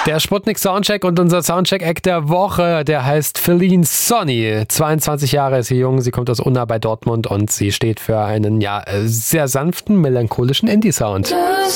Der Sputnik Soundcheck und unser Soundcheck-Act der Woche, der heißt Feline Sonny. 22 Jahre ist sie jung, sie kommt aus Unna bei Dortmund und sie steht für einen sehr sanften, melancholischen Indie-Sound.